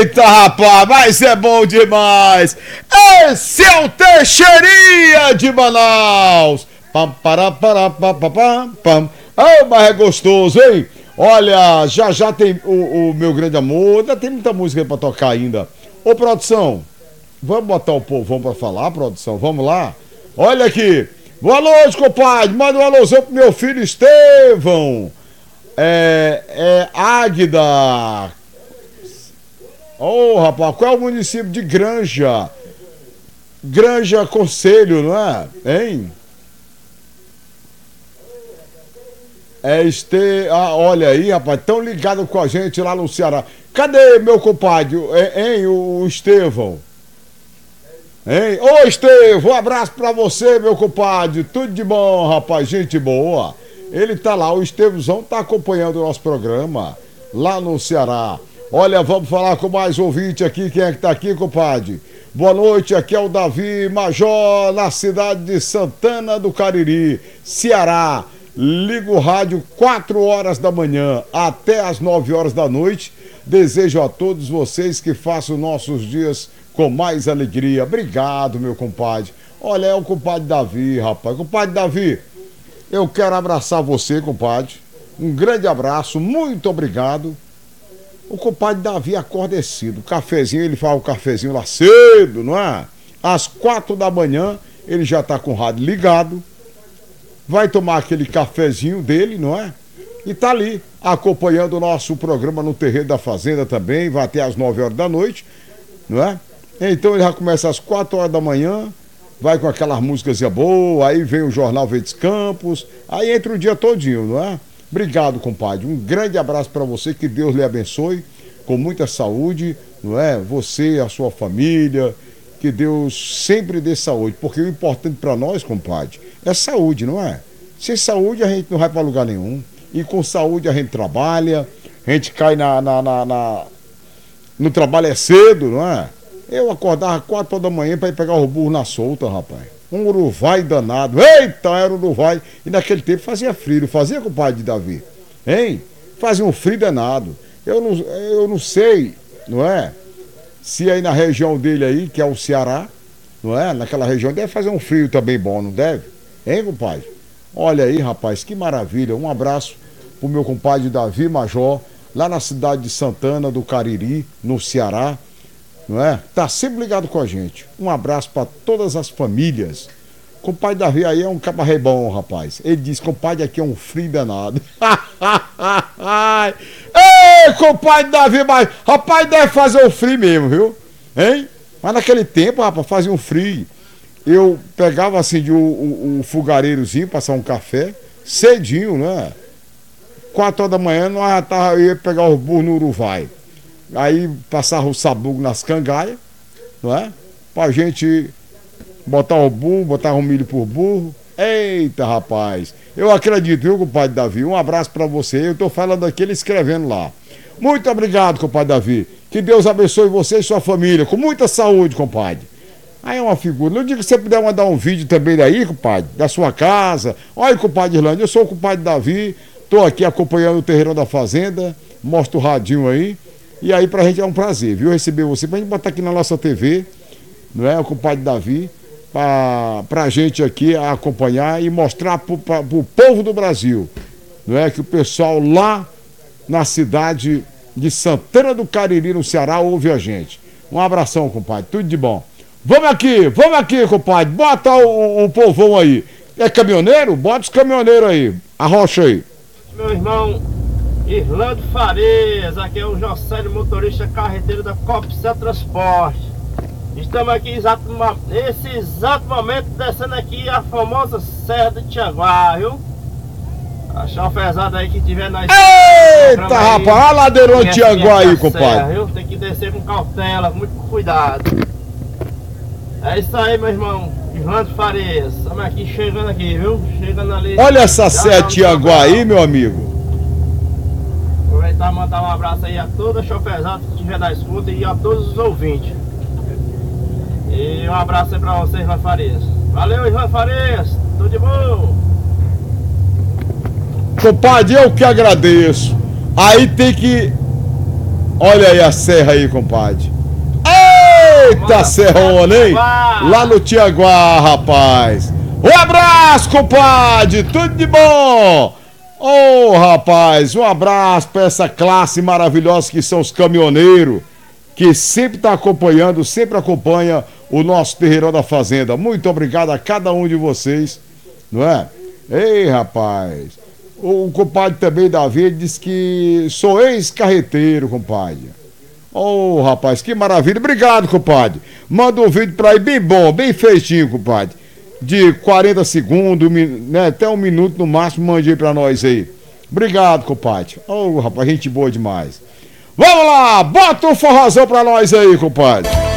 Eita, rapaz, mas é bom demais! Esse é o Teixeirinha de Manaus! Pam, para, pam, pam. Ah, mas é gostoso, hein? Olha, já tem o meu grande amor, ainda tem muita música aí pra tocar ainda. Ô, produção, vamos botar o povão pra falar, produção? Vamos lá? Olha aqui. Boa noite, compadre. Manda um alôzão pro meu filho Estevão. Águida. Ô, rapaz, qual é o município de Granja? Granja Conselho, não é? Hein? Olha aí, rapaz, tão ligado com a gente lá no Ceará. Cadê meu compadre, hein, o Estevão? Hein? Ô, Estevão, um abraço pra você, meu compadre. Tudo de bom, rapaz, gente boa. Ele tá lá, o Estevãozão tá acompanhando o nosso programa lá no Ceará. Olha, vamos falar com mais ouvinte aqui. Quem é que tá aqui, compadre? Boa noite, aqui é o Davi Major, na cidade de Santana do Cariri, Ceará. Ligo o rádio 4 horas da manhã até as 9 horas da noite. Desejo a todos vocês que façam nossos dias com mais alegria. Obrigado, meu compadre. Olha, é o compadre Davi, rapaz. Compadre Davi, eu quero abraçar você, compadre. Um grande abraço, muito obrigado. O compadre Davi acorda cedo. O cafezinho, ele faz o cafezinho lá cedo, não é? Às 4 da manhã, ele já tá com o rádio ligado. Vai tomar aquele cafezinho dele, não é? E tá ali, acompanhando o nosso programa no Terreiro da Fazenda também. Vai até às 9 horas da noite, não é? Então ele já começa às 4 horas da manhã. Vai com aquelas músicas boas. Aí vem o Jornal Verdes Campos. Aí entra o dia todinho, não é? Obrigado, compadre. Um grande abraço para você, que Deus lhe abençoe, com muita saúde, não é? Você, a sua família, que Deus sempre dê saúde, porque o importante para nós, compadre, é saúde, não é? Sem saúde a gente não vai para lugar nenhum, e com saúde a gente trabalha, a gente cai no trabalho cedo, não é? Eu acordava 4 horas da manhã para ir pegar o burro na solta, rapaz. Um uruvai danado. Eita, era uruvai. E naquele tempo fazia frio. Fazia, compadre Davi? Hein? Fazia um frio danado. Eu não sei, não é? Se aí na região dele aí, que é o Ceará, não é? Naquela região deve fazer um frio também bom, não deve? Hein, compadre? Olha aí, rapaz, que maravilha. Um abraço pro meu compadre Davi Major, lá na cidade de Santana do Cariri, no Ceará. Não é? Tá sempre ligado com a gente. Um abraço para todas as famílias. Compadre Davi aí é um cabaré bom, rapaz. Ele diz, compadre, aqui é um frio danado. Ei, compadre Davi, mas rapaz, deve fazer um frio mesmo, viu? Hein? Mas naquele tempo, rapaz, fazia um frio. Eu pegava assim de um fogareirozinho, passar um café, cedinho, né? 4 horas da manhã, eu ia pegar os burros no Uruguai. Aí passava o sabugo nas cangaias, não é? Pra gente botar o burro, botar o milho por burro. Eita, rapaz. Eu acredito, viu, compadre Davi? Um abraço pra você. Eu tô falando aqui, ele escrevendo lá. Muito obrigado, compadre Davi. Que Deus abençoe você e sua família. Com muita saúde, compadre. Aí é uma figura. Não digo que você puder mandar um vídeo também daí, compadre, da sua casa. Olha, compadre Irlândia, eu sou o compadre Davi. Tô aqui acompanhando o Terreirão da Fazenda. Mostra o radinho aí. E aí pra gente é um prazer, viu, receber você, pra gente botar aqui na nossa TV, não é, o compadre Davi, pra gente aqui acompanhar e mostrar pro povo do Brasil, não é, que o pessoal lá na cidade de Santana do Cariri, no Ceará, ouve a gente. Um abração, compadre, tudo de bom. Vamos aqui, compadre, bota o povão aí. É caminhoneiro? Bota os caminhoneiros aí, arrocha aí. Meu irmão Irlando Farias, aqui é o Josélio, motorista carreteiro da Copsa Transporte. Estamos aqui nesse exato momento descendo aqui a famosa Serra do Tianguá, viu? A chofezada aí que tiver na Eita, rapaz, olha a ladeirão de Tianguá aí, compadre. Viu? Tem que descer com cautela, com muito cuidado. É isso aí, meu irmão Irlando Farias. Estamos aqui chegando aqui, viu? Chegando ali. Olha essa Serra de Tianguá aí, meu amigo. Aproveitar e mandar um abraço aí a toda a chofezada que estiver na escuta e a todos os ouvintes. E um abraço aí pra vocês, Irlando Farias. Valeu, Irlando Farias, tudo de bom. Compadre, eu que agradeço. Aí tem que Olha aí a serra aí, compadre. Eita, serrona, hein? Lá no Tiaguá, rapaz. Um abraço, compadre. Tudo de bom. Ô, rapaz, um abraço para essa classe maravilhosa que são os caminhoneiros, que sempre tá acompanhando, sempre acompanha o nosso Terreirão da Fazenda. Muito obrigado a cada um de vocês, não é? Ei, rapaz. O compadre também, Davi, disse que sou ex-carreteiro, compadre. Ô, rapaz, que maravilha. Obrigado, compadre. Manda um vídeo pra aí bem bom, bem feitinho, compadre. De 40 segundos, né, até 1 minuto no máximo, mande aí pra nós aí. Obrigado, compadre. Ô, rapaz, gente boa demais. Vamos lá, bota um forrozão pra nós aí, compadre.